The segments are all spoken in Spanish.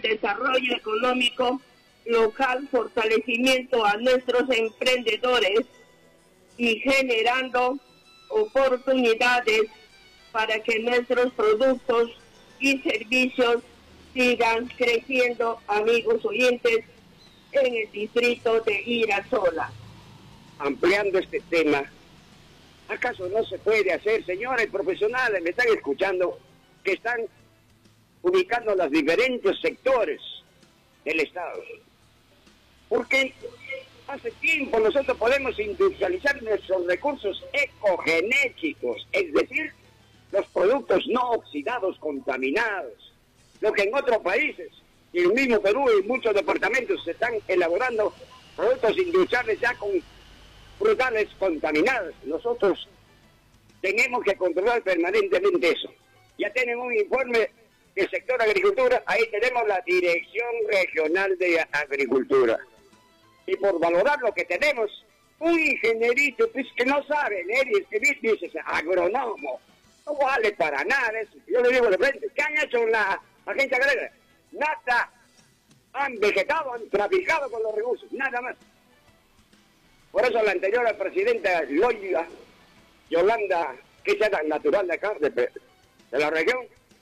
desarrollo económico local, fortalecimiento a nuestros emprendedores y generando oportunidades para que nuestros productos y servicios sigan creciendo, amigos oyentes, en el distrito de Irasola. Ampliando este tema, ¿acaso no se puede hacer, señores profesionales, me están escuchando, que están ubicando los diferentes sectores del Estado? Porque hace tiempo nosotros podemos industrializar nuestros recursos ecogenéticos, es decir, los productos no oxidados, contaminados, lo que en otros países, y el mismo Perú y muchos departamentos se están elaborando productos industriales ya con frutales contaminadas. Nosotros tenemos que controlar permanentemente eso. Ya tenemos un informe del sector agricultura, ahí tenemos la Dirección Regional de Agricultura. Y por valorar lo que tenemos, un ingenierito pues, que no sabe leer y escribir, dice agrónomo, no vale para nada eso. Yo le digo de frente, ¿qué han hecho en la agencia agraria? Nada, han vegetado, han traficado con los recursos, nada más. Por eso la anterior presidenta Yolanda, que es la natural de acá, de la región,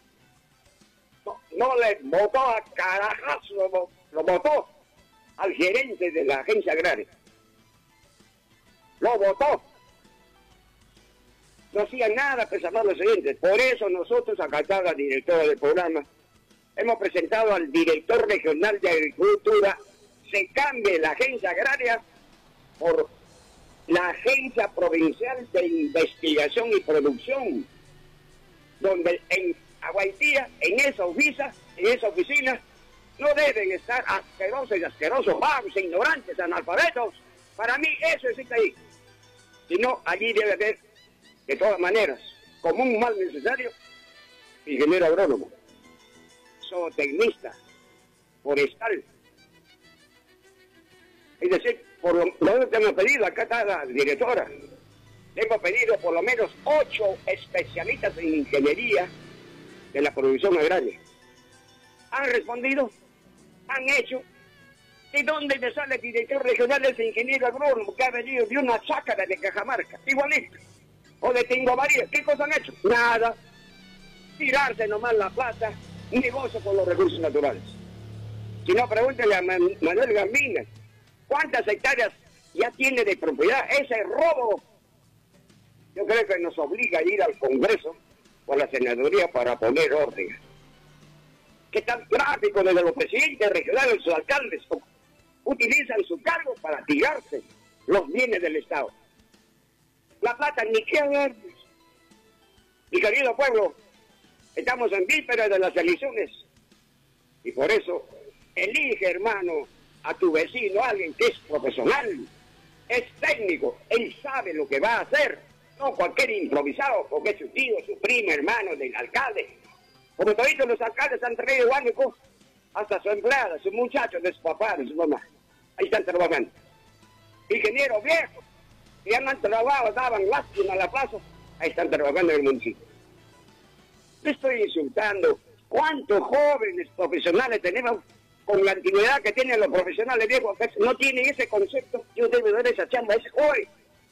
no le votó a carajazo, lo votó al gerente de la agencia agraria. Lo votó. No hacía nada, pues, amar los siguientes. Por eso nosotros, acá está la directora del programa, hemos presentado al director regional de agricultura, se cambie la agencia agraria por la Agencia Provincial de Investigación y Producción, donde en Aguaitía, en esa oficina, no deben estar asquerosos, vagos, ignorantes, analfabetos. Para mí eso existe ahí. Sino allí debe haber, de todas maneras, como un mal necesario, ingeniero agrónomo, zootecnista, forestal. Es decir, por lo que hemos pedido, acá está la directora, hemos pedido por lo menos 8 especialistas en ingeniería de la producción agraria. Han respondido, han hecho. ¿De dónde me sale el director regional de ese ingeniero agrónomo que ha venido de una chácara de Cajamarca? Igualito. O de Tingo María. ¿Qué cosa han hecho? Nada. Tirarse nomás la plata, un negocio con los recursos naturales. Si no, pregúntele a Manuel Gambina, ¿cuántas hectáreas ya tiene de propiedad? Ese robo, yo creo que nos obliga a ir al Congreso o a la Senaduría para poner orden. ¿Qué tal tráfico desde los presidentes regionales, los alcaldes? Utilizan su cargo para tirarse los bienes del Estado. La plata ni qué ver. Mi querido pueblo, estamos en vísperas de las elecciones y por eso elige, hermano, a tu vecino, alguien que es profesional, es técnico, él sabe lo que va a hacer, no cualquier improvisado, porque es su tío, su primo, hermano del alcalde. Como todos los alcaldes han traído igual, hasta su empleada, su muchacho, de su papá, de su mamá. Ahí están trabajando. Ingenieros viejos, que ya no han trabajado, daban lástima a la plaza, ahí están trabajando en el municipio. No estoy insultando. ¿Cuántos jóvenes profesionales tenemos con la antigüedad que tienen los profesionales viejos? Que no tienen ese concepto. Yo debo dar esa chamba a ese joven.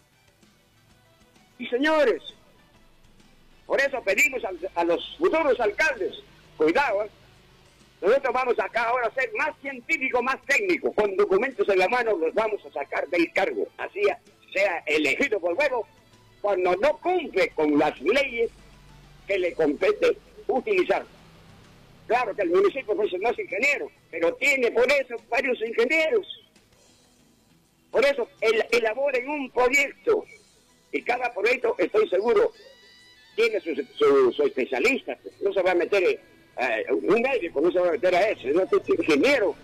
Y señores, por eso pedimos a los futuros alcaldes, cuidado, nosotros vamos acá ahora a ser más científicos, más técnicos, con documentos en la mano los vamos a sacar del cargo, así sea elegido por luego, cuando no cumple con las leyes que le compete utilizar. Claro que el municipio no es ingeniero, pero tiene por eso varios ingenieros. Por eso elaboren un proyecto, y cada proyecto, estoy seguro, tiene su especialista. No se va a meter un médico, no se va a meter a ese, no es ingeniero.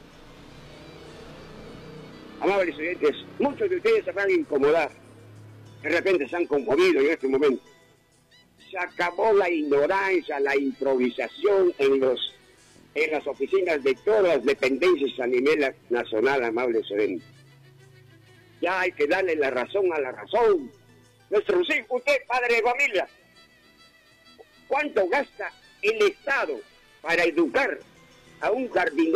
Amables oyentes, muchos de ustedes se van a incomodar. De repente se han conmovido en este momento. Se acabó la ignorancia, la improvisación en las oficinas de todas las dependencias a nivel nacional, amables oyentes. Ya hay que darle la razón a la razón. Nuestros hijos, usted, padre de familia, ¿cuánto gasta el Estado para educar a un jardinero?